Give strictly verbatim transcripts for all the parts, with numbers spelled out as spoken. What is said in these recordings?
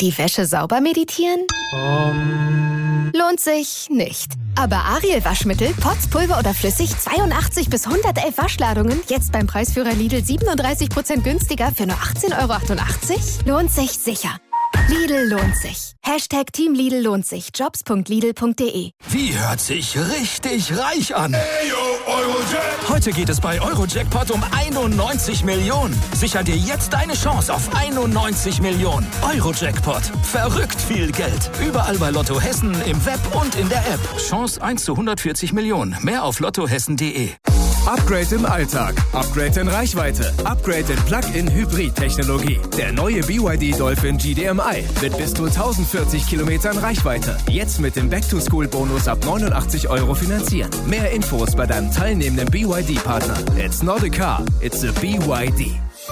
Die Wäsche sauber meditieren? Um. Lohnt sich nicht. Aber Ariel Waschmittel, Pots, Pulver oder flüssig, zweiundachtzig bis hundertelf Waschladungen, jetzt beim Preisführer Lidl siebenunddreißig Prozent günstiger für nur achtzehn Euro achtundachtzig? Lohnt sich sicher. Lidl lohnt sich. Hashtag Team Lidl lohnt sich. Jobs punkt lidl punkt de. Wie hört sich richtig reich an? Hey, yo, Eurojackpot. Heute geht es bei Eurojackpot um einundneunzig Millionen. Sicher dir jetzt deine Chance auf einundneunzig Millionen. Eurojackpot. Verrückt viel Geld. Überall bei Lotto Hessen, im Web und in der App. Chance eins zu hundertvierzig Millionen. Mehr auf lottohessen punkt de. Upgrade im Alltag, Upgrade in Reichweite, Upgrade in Plug-in-Hybrid-Technologie. Der neue B Y D Dolphin G D M I mit bis zu tausendvierzig Kilometern Reichweite. Jetzt mit dem Back-to-School-Bonus ab neunundachtzig Euro finanzieren. Mehr Infos bei deinem teilnehmenden B Y D-Partner. It's not a car, it's a B Y D.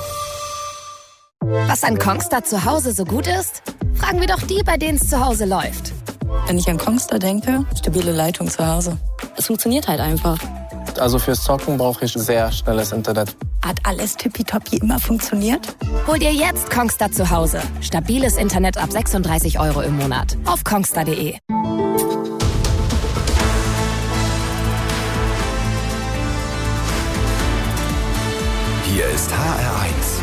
Was an Kongstar zu Hause so gut ist? Fragen wir doch die, bei denen es zu Hause läuft. Wenn ich an Kongstar denke, stabile Leitung zu Hause. Es funktioniert halt einfach. Also fürs Zocken brauche ich sehr schnelles Internet. Hat alles tippitoppi immer funktioniert? Hol dir jetzt Kongstar zu Hause. Stabiles Internet ab sechsunddreißig Euro im Monat. Auf kongstar punkt de. Hier ist H R eins.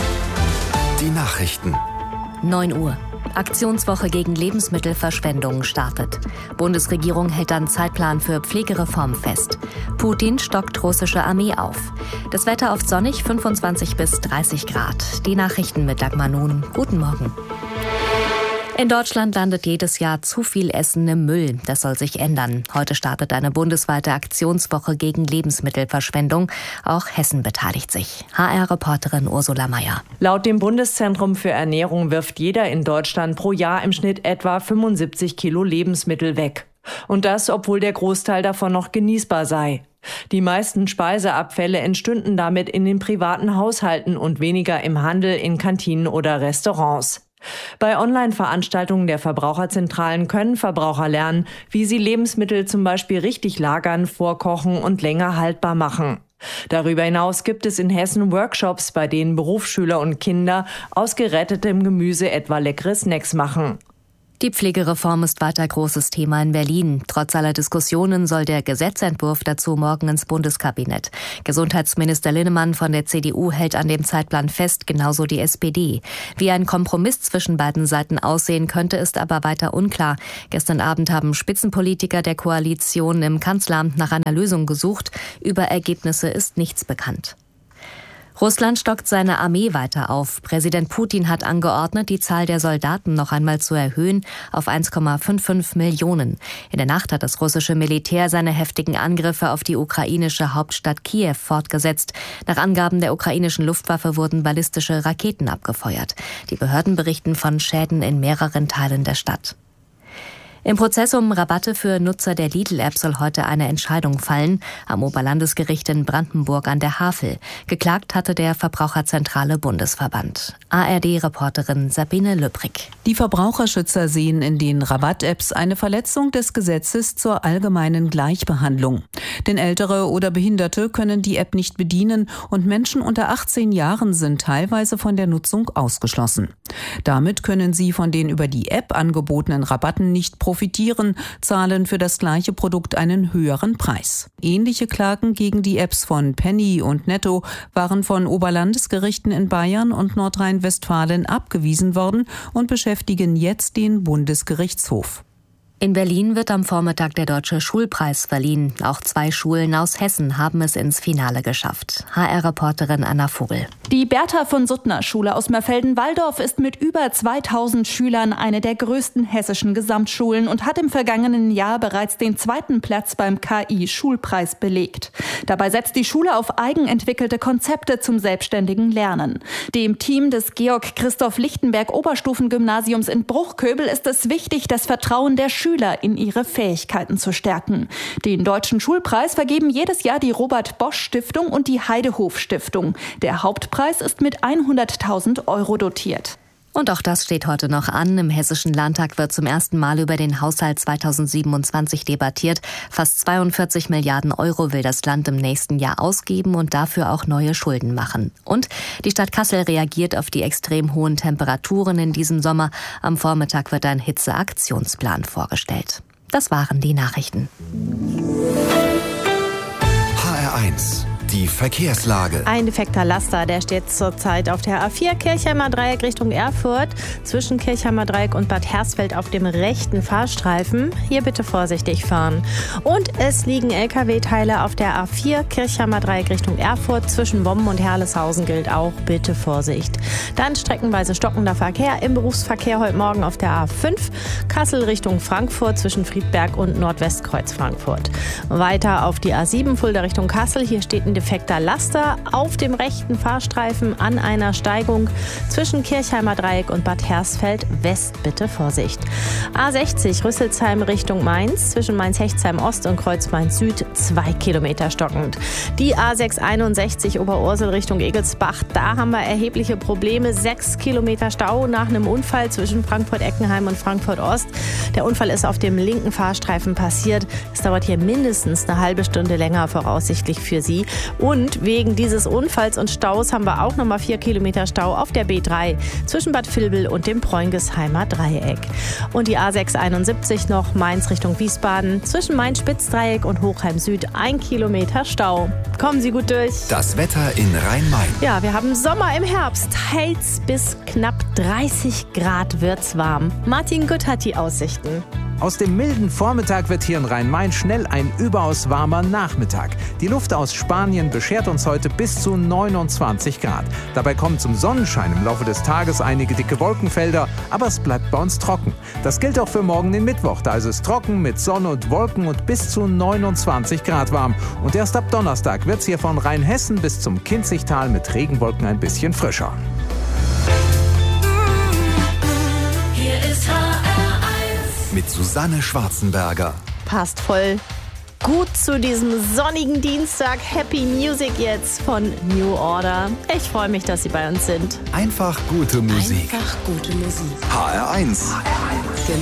Die Nachrichten. neun Uhr. Aktionswoche gegen Lebensmittelverschwendung startet. Bundesregierung hält dann Zeitplan für Pflegereform fest. Putin stockt russische Armee auf. Das Wetter oft sonnig, fünfundzwanzig bis dreißig Grad. Die Nachrichten mit Dagmar Nun. Guten Morgen. In Deutschland landet jedes Jahr zu viel Essen im Müll. Das soll sich ändern. Heute startet eine bundesweite Aktionswoche gegen Lebensmittelverschwendung. Auch Hessen beteiligt sich. H R-Reporterin Ursula Mayer. Laut dem Bundeszentrum für Ernährung wirft jeder in Deutschland pro Jahr im Schnitt etwa fünfundsiebzig Kilo Lebensmittel weg. Und das, obwohl der Großteil davon noch genießbar sei. Die meisten Speiseabfälle entstünden damit in den privaten Haushalten und weniger im Handel, in Kantinen oder Restaurants. Bei Online-Veranstaltungen der Verbraucherzentralen können Verbraucher lernen, wie sie Lebensmittel zum Beispiel richtig lagern, vorkochen und länger haltbar machen. Darüber hinaus gibt es in Hessen Workshops, bei denen Berufsschüler und Kinder aus gerettetem Gemüse etwa leckere Snacks machen. Die Pflegereform ist weiter großes Thema in Berlin. Trotz aller Diskussionen soll der Gesetzentwurf dazu morgen ins Bundeskabinett. Gesundheitsminister Linnemann von der C D U hält an dem Zeitplan fest, genauso die S P D. Wie ein Kompromiss zwischen beiden Seiten aussehen könnte, ist aber weiter unklar. Gestern Abend haben Spitzenpolitiker der Koalition im Kanzleramt nach einer Lösung gesucht. Über Ergebnisse ist nichts bekannt. Russland stockt seine Armee weiter auf. Präsident Putin hat angeordnet, die Zahl der Soldaten noch einmal zu erhöhen auf eins Komma fünfundfünfzig Millionen. In der Nacht hat das russische Militär seine heftigen Angriffe auf die ukrainische Hauptstadt Kiew fortgesetzt. Nach Angaben der ukrainischen Luftwaffe wurden ballistische Raketen abgefeuert. Die Behörden berichten von Schäden in mehreren Teilen der Stadt. Im Prozess um Rabatte für Nutzer der Lidl-App soll heute eine Entscheidung fallen. Am Oberlandesgericht in Brandenburg an der Havel. Geklagt hatte der Verbraucherzentrale Bundesverband. A R D-Reporterin Sabine Lübrig. Die Verbraucherschützer sehen in den Rabatt-Apps eine Verletzung des Gesetzes zur allgemeinen Gleichbehandlung. Denn Ältere oder Behinderte können die App nicht bedienen und Menschen unter achtzehn Jahren sind teilweise von der Nutzung ausgeschlossen. Damit können sie von den über die App angebotenen Rabatten nicht profitieren, zahlen für das gleiche Produkt einen höheren Preis. Ähnliche Klagen gegen die Apps von Penny und Netto waren von Oberlandesgerichten in Bayern und Nordrhein-Westfalen abgewiesen worden und beschäftigen jetzt den Bundesgerichtshof. In Berlin wird am Vormittag der Deutsche Schulpreis verliehen. Auch zwei Schulen aus Hessen haben es ins Finale geschafft. H R-Reporterin Anna Vogel. Die Bertha von Suttner Schule aus Mörfelden-Walldorf ist mit über zweitausend Schülern eine der größten hessischen Gesamtschulen und hat im vergangenen Jahr bereits den zweiten Platz beim K I-Schulpreis belegt. Dabei setzt die Schule auf eigenentwickelte Konzepte zum selbstständigen Lernen. Dem Team des Georg-Christoph-Lichtenberg-Oberstufengymnasiums in Bruchköbel ist es wichtig, das Vertrauen der Schüler in ihre Fähigkeiten zu stärken. Den Deutschen Schulpreis vergeben jedes Jahr die Robert-Bosch-Stiftung und die Heidehof-Stiftung. Der Hauptpreis ist mit hunderttausend Euro dotiert. Und auch das steht heute noch an. Im Hessischen Landtag wird zum ersten Mal über den Haushalt zweitausendsiebenundzwanzig debattiert. Fast zweiundvierzig Milliarden Euro will das Land im nächsten Jahr ausgeben und dafür auch neue Schulden machen. Und die Stadt Kassel reagiert auf die extrem hohen Temperaturen in diesem Sommer. Am Vormittag wird ein Hitzeaktionsplan vorgestellt. Das waren die Nachrichten. H R eins. Die Verkehrslage. Ein defekter Laster, der steht zurzeit auf der A vier Kirchheimer Dreieck Richtung Erfurt, zwischen Kirchheimer Dreieck und Bad Hersfeld auf dem rechten Fahrstreifen. Hier bitte vorsichtig fahren. Und es liegen L K W-Teile auf der A vier Kirchheimer Dreieck Richtung Erfurt, zwischen Wommen und Herleshausen gilt auch bitte Vorsicht. Dann streckenweise stockender Verkehr im Berufsverkehr heute Morgen auf der A fünf, Kassel Richtung Frankfurt, zwischen Friedberg und Nordwestkreuz Frankfurt. Weiter auf die A sieben Fulda Richtung Kassel, hier steht ein defekter Laster auf dem rechten Fahrstreifen an einer Steigung zwischen Kirchheimer Dreieck und Bad Hersfeld West bitte Vorsicht. A sechzig Rüsselsheim Richtung Mainz, zwischen Mainz-Hechtsheim Ost und Kreuz Mainz Süd zwei Kilometer stockend. Die A sechshunderteinundsechzig Oberursel Richtung Egelsbach, da haben wir erhebliche Probleme, sechs Kilometer Stau nach einem Unfall zwischen Frankfurt-Eckenheim und Frankfurt Ost. Der Unfall ist auf dem linken Fahrstreifen passiert. Es dauert hier mindestens eine halbe Stunde länger voraussichtlich für Sie. Und wegen dieses Unfalls und Staus haben wir auch nochmal vier Kilometer Stau auf der B drei zwischen Bad Vilbel und dem Preungesheimer Dreieck. Und die A sechshunderteinundsiebzig noch Mainz Richtung Wiesbaden, zwischen Mainz-Spitzdreieck und Hochheim Süd ein Kilometer Stau. Kommen Sie gut durch. Das Wetter in Rhein-Main. Ja, wir haben Sommer im Herbst. Heiz bis knapp dreißig Grad wird's warm. Martin Gütt hat die Aussichten. Aus dem milden Vormittag wird hier in Rhein-Main schnell ein überaus warmer Nachmittag. Die Luft aus Spanien beschert uns heute bis zu neunundzwanzig Grad. Dabei kommen zum Sonnenschein im Laufe des Tages einige dicke Wolkenfelder, aber es bleibt bei uns trocken. Das gilt auch für morgen den Mittwoch, da ist es trocken mit Sonne und Wolken und bis zu neunundzwanzig Grad warm. Und erst ab Donnerstag wird es hier von Rheinhessen bis zum Kinzigtal mit Regenwolken ein bisschen frischer. Hier ist H R eins mit Susanne Schwarzenberger. Passt voll gut zu diesem sonnigen Dienstag. Happy Music jetzt von New Order. Ich freue mich, dass Sie bei uns sind. Einfach gute Musik. Einfach gute Musik. H R eins. H R eins.